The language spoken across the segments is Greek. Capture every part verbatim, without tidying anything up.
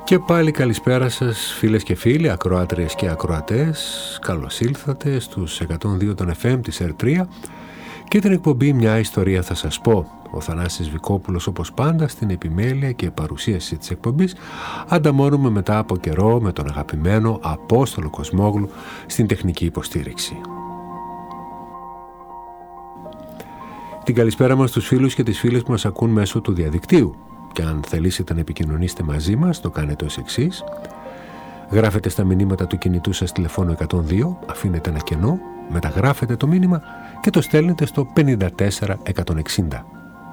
Και πάλι καλησπέρα σας φίλες και φίλοι, ακροάτριες και ακροατές. Καλώς ήλθατε στους εκατόν δύο των εφ εμ της ερ τρία και την εκπομπή «Μια ιστορία θα σας πω». Ο Θανάσης Βικόπουλος, όπως πάντα, στην επιμέλεια και παρουσίαση της εκπομπής, ανταμώνουμε μετά από καιρό με τον αγαπημένο Απόστολο Κοσμόγλου στην τεχνική υποστήριξη. Την καλησπέρα μας στους φίλους και τις φίλες που μας ακούν μέσω του διαδικτύου. Και αν θελήσετε να επικοινωνήσετε μαζί μας, το κάνετε ως εξής. Γράφετε στα μηνύματα του κινητού σας τηλεφώνου εκατόν δύο, αφήνετε ένα κενό, μεταγράφετε το μήνυμα και το στέλνετε στο πενήντα τέσσερα εκατόν εξήντα.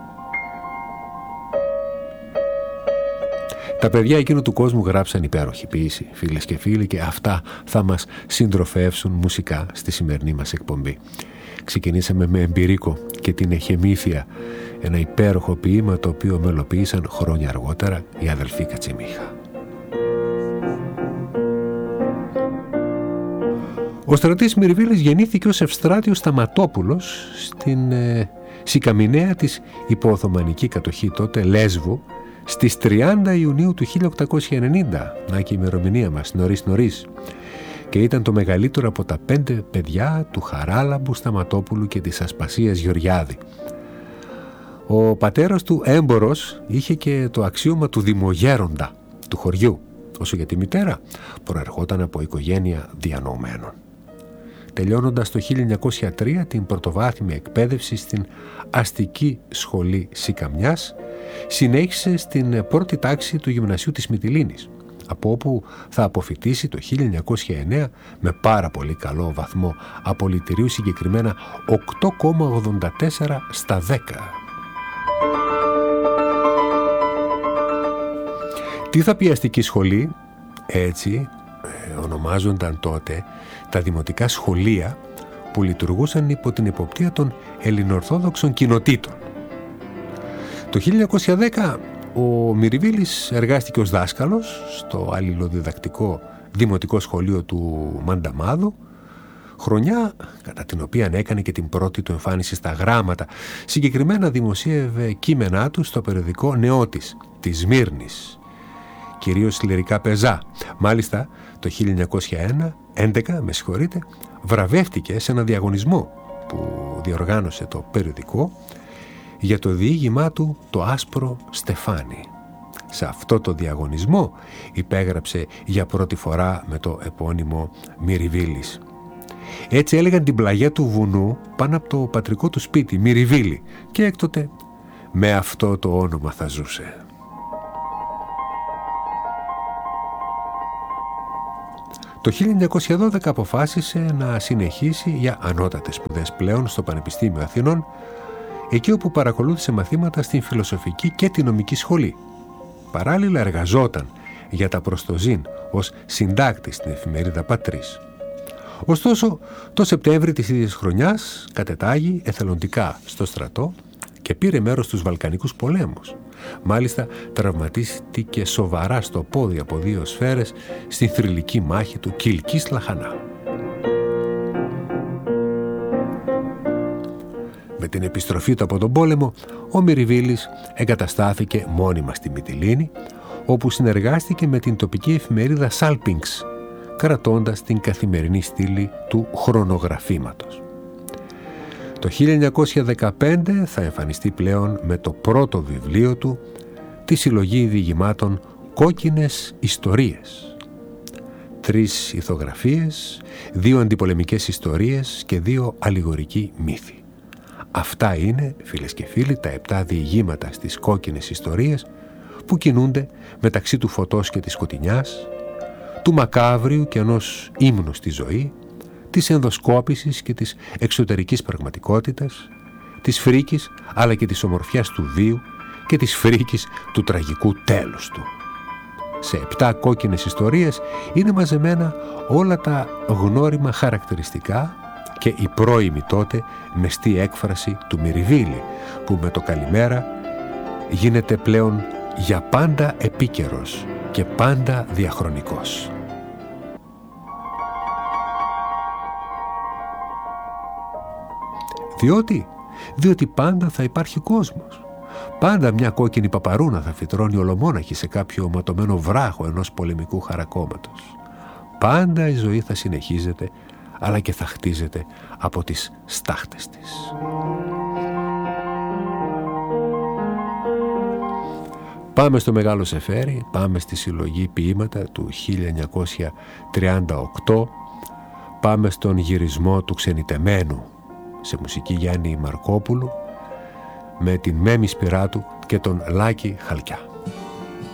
Τα παιδιά εκείνου του κόσμου γράψαν υπέροχη ποίηση, φίλες και φίλοι, και αυτά θα μας συντροφεύσουν μουσικά στη σημερινή μας εκπομπή. Ξεκινήσαμε με Εμπειρίκο και την Εχεμήθεια, ένα υπέροχο ποίημα το οποίο μελοποίησαν χρόνια αργότερα οι αδελφοί Κατσιμίχα. Ο Στρατής Μυριβίλης γεννήθηκε ως Ευστράτιος Σταματόπουλος στην ε, Σικαμιναία της υπο-Οθωμανική κατοχή τότε Λέσβου στις τριάντα Ιουνίου του χίλια οκτακόσια ενενήντα, να και η ημερομηνία μας, νωρίς νωρίς, και ήταν το μεγαλύτερο από τα πέντε παιδιά του Χαράλαμπου Σταματόπουλου και της Ασπασίας Γεωργιάδη. Ο πατέρας του, έμπορος, είχε και το αξίωμα του δημογέροντα του χωριού, όσο για τη μητέρα προερχόταν από οικογένεια διανοουμένων. Τελειώνοντας το χίλια εννιακόσια τρία την πρωτοβάθμια εκπαίδευση στην αστική σχολή Σικαμιάς, συνέχισε στην πρώτη τάξη του γυμνασίου της Μυτιλήνης, από όπου θα αποφοιτήσει το χίλια εννιακόσια εννέα με πάρα πολύ καλό βαθμό απολυτηρίου, συγκεκριμένα οκτώ κόμμα ογδόντα τέσσερα στα δέκα. Τι θα πει αστική σχολή? Έτσι ε, ονομάζονταν τότε τα δημοτικά σχολεία που λειτουργούσαν υπό την εποπτεία των ελληνοορθόδοξων κοινοτήτων. Το χίλια εννιακόσια δέκα ο Μυριβίλης εργάστηκε ως δάσκαλος στο αλληλοδιδακτικό δημοτικό σχολείο του Μανταμάδου, χρονιά κατά την οποία έκανε και την πρώτη του εμφάνιση στα γράμματα. Συγκεκριμένα δημοσίευε κείμενά του στο περιοδικό Νεότης της Σμύρνης, κυρίως λυρικά πεζά. Μάλιστα το χίλια εννιακόσια έντεκα, με συγχωρείτε, βραβεύτηκε σε ένα διαγωνισμό που διοργάνωσε το περιοδικό για το διήγημά του «Το άσπρο στεφάνι». Σε αυτό το διαγωνισμό υπέγραψε για πρώτη φορά με το επώνυμο Μυριβίλης. Έτσι έλεγαν την πλαγιά του βουνού πάνω από το πατρικό του σπίτι, Μυριβίλη, και έκτοτε με αυτό το όνομα θα ζούσε. Το χίλια εννιακόσια δώδεκα αποφάσισε να συνεχίσει για ανώτατες σπουδές πλέον στο Πανεπιστήμιο Αθηνών, εκεί όπου παρακολούθησε μαθήματα στην φιλοσοφική και τη νομική σχολή. Παράλληλα εργαζόταν για τα προστοζήν ως συντάκτης στην εφημερίδα Πατρίς. Ωστόσο, το Σεπτέμβρη της ίδιας χρονιάς κατετάγει εθελοντικά στο στρατό και πήρε μέρος στους Βαλκανικούς πολέμους. Μάλιστα, τραυματίστηκε σοβαρά στο πόδι από δύο σφαίρες στην θρυλική μάχη του Κιλκής Λαχανά. Με την επιστροφή του από τον πόλεμο, ο Μυριβίλης εγκαταστάθηκε μόνιμα στη Μυτιλήνη, όπου συνεργάστηκε με την τοπική εφημερίδα Σάλπινγκς, κρατώντας την καθημερινή στήλη του χρονογραφήματος. Το χίλια εννιακόσια δεκαπέντε θα εμφανιστεί πλέον με το πρώτο βιβλίο του, τη συλλογή διηγημάτων «Κόκκινες ιστορίες». Τρεις ηθογραφίες, δύο αντιπολεμικές ιστορίες και δύο αλληγορικοί μύθοι. Αυτά είναι, φίλες και φίλοι, τα επτά διηγήματα στις κόκκινες ιστορίες που κινούνται μεταξύ του φωτός και της σκοτεινιάς, του μακάβριου και ενός ύμνου στη ζωή, της ενδοσκόπησης και της εξωτερικής πραγματικότητας, της φρίκης αλλά και της ομορφιάς του βίου και της φρίκης του τραγικού τέλους του. Σε επτά κόκκινες ιστορίες είναι μαζεμένα όλα τα γνώριμα χαρακτηριστικά και η πρώιμη τότε μεστή έκφραση του Μυριβίλη, που με το καλημέρα γίνεται πλέον για πάντα επίκαιρος και πάντα διαχρονικός. Διότι, διότι πάντα θα υπάρχει κόσμος. Πάντα μια κόκκινη παπαρούνα θα φυτρώνει ολομόναχη σε κάποιο ματωμένο βράχο ενός πολεμικού χαρακόμματος. Πάντα η ζωή θα συνεχίζεται, αλλά και θα χτίζεται από τις στάχτες της. Πάμε στο Μεγάλο Σεφέρι, πάμε στη συλλογή ποίηματα του χίλια εννιακόσια τριάντα οκτώ, πάμε στον γυρισμό του Ξενιτεμένου σε μουσική Γιάννη Μαρκόπουλου με την Μέμη Σπυράτου και τον Λάκη Χαλκιά.